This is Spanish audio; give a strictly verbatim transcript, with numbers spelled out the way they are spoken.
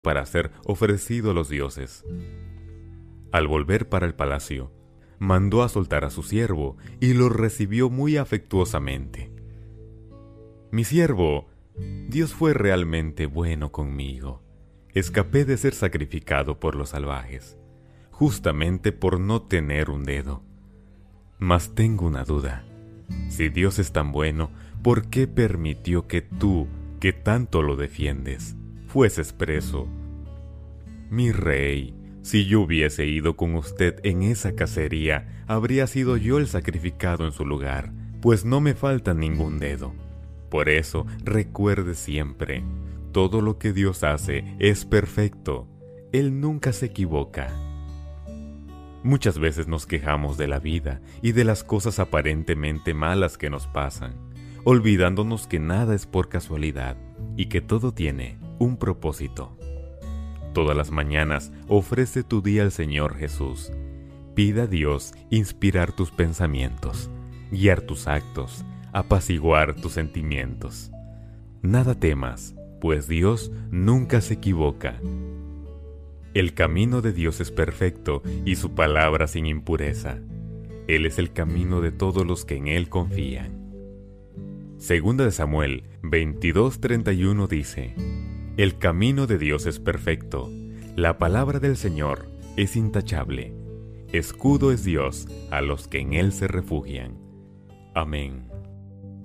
para ser ofrecido a los dioses. Al volver para el palacio, mandó a soltar a su siervo y lo recibió muy afectuosamente. Mi siervo, Dios fue realmente bueno conmigo. Escapé de ser sacrificado por los salvajes, justamente por no tener un dedo. Mas tengo una duda. Si Dios es tan bueno, ¿por qué permitió que tú, que tanto lo defiendes, fueses preso? Mi rey, si yo hubiese ido con usted en esa cacería, habría sido yo el sacrificado en su lugar, pues no me falta ningún dedo. Por eso, recuerde siempre, todo lo que Dios hace es perfecto. Él nunca se equivoca. Muchas veces nos quejamos de la vida y de las cosas aparentemente malas que nos pasan, olvidándonos que nada es por casualidad y que todo tiene un propósito. Todas las mañanas ofrece tu día al Señor Jesús. Pida a Dios inspirar tus pensamientos, guiar tus actos, apaciguar tus sentimientos. Nada temas, pues Dios nunca se equivoca. El camino de Dios es perfecto y su palabra sin impureza. Él es el camino de todos los que en Él confían. Segunda de Samuel veintidós treinta y uno dice: El camino de Dios es perfecto, la palabra del Señor es intachable. Escudo es Dios a los que en Él se refugian. Amén.